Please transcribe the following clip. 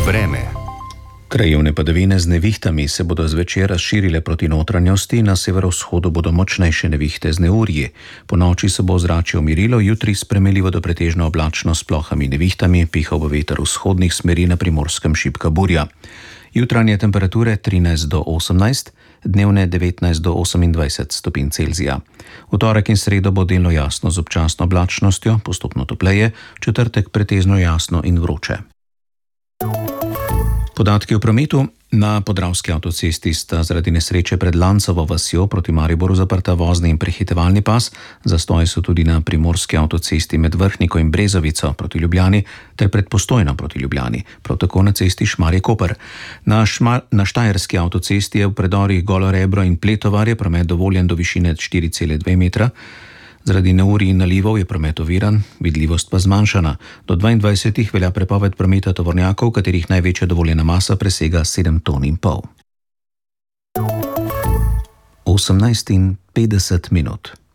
Vreme. Krajevne padavine z nevihtami se bodo zvečer razširile proti notranjosti, na severovzhodu bodo močnejše nevihte z neurji. Ponoči se bo ozračje umirilo, jutri spremenljivo do pretežno oblačno s plohami nevihtami, pihal bo veter vzhodnih smeri, na Primorskem šibka burja. Jutranje temperature 13 do 18, dnevne 19 do 28 stopinj Celzija. V torek in sredo bo delno jasno z občasno oblačnostjo, postopno topleje, v četrtek pretežno jasno in vroče. Podatki o prometu. Na Podravski avtocesti sta zaradi nesreče pred Lancovo vasjo proti Mariboru zaprta vozni in prehitevalni pas, zastoji so tudi na Primorski avtocesti med Vrhniko in Brezovico proti Ljubljani ter pred Postojno proti Ljubljani, prav tako na cesti Šmarje-Koper. Na Štajerski avtocesti je v predorih Golo Rebro in Pletovar je promet dovoljen do višine 4,2 metra. Zaradi neurij in nalivov je promet oviran, vidljivost pa zmanjšana. Do 22 velja prepoved prometa tovornjakov, katerih največja dovoljena masa presega 7,5 ton. 18:50